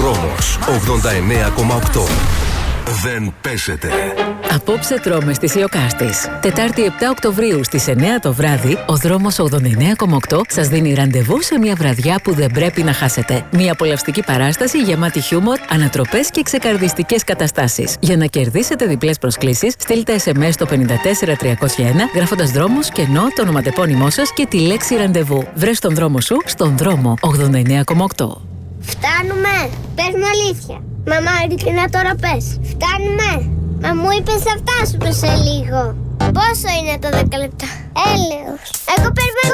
Δρόμος 89,8. Δεν πέσετε. Απόψε τρώμε στις Ιωκάστης. Τετάρτη 7 Οκτωβρίου στις 9 το βράδυ, ο Δρόμος 89,8 σας δίνει ραντεβού σε μια βραδιά που δεν πρέπει να χάσετε. Μια απολαυστική παράσταση γεμάτη χιούμορ, ανατροπές και ξεκαρδιστικές καταστάσεις. Για να κερδίσετε διπλές προσκλήσεις, στείλτε SMS στο 54301 γράφοντας Δρόμος, κενό, το ονοματεπώνυμό σας και τη λέξη ραντεβού. Βρες τον δρόμο σου στον Δρόμο 89,8. Φτάνουμε! Πες μου αλήθεια. Μαμά, ειλικρινά τώρα πες. Φτάνουμε! Μα μου είπες θα φτάσουμε σε λίγο. Πόσο είναι το 10 λεπτά? Έλεος. Εγώ περιμένω